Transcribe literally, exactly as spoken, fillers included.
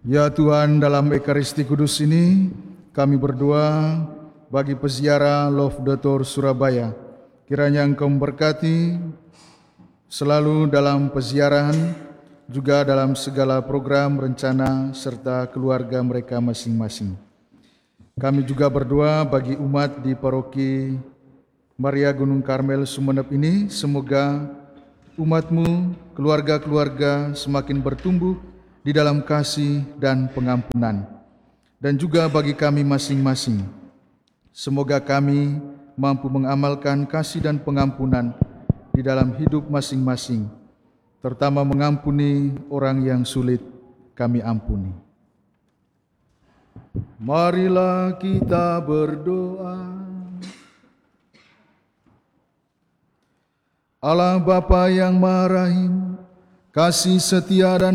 Ya Tuhan, dalam Ekaristi Kudus ini kami berdoa bagi peziarah Love Dator Surabaya. Kiranya Engkau memberkati selalu dalam peziarahan, juga dalam segala program, rencana, serta keluarga mereka masing-masing. Kami juga berdoa bagi umat di Paroki Maria Gunung Karmel Sumeneb ini, semoga umat-Mu, keluarga-keluarga semakin bertumbuh di dalam kasih dan pengampunan. Dan juga bagi kami masing-masing, semoga kami mampu mengamalkan kasih dan pengampunan di dalam hidup masing-masing, terutama mengampuni orang yang sulit kami ampuni. Marilah kita berdoa. Allah Bapa yang Maha Rahim, kasih setia dan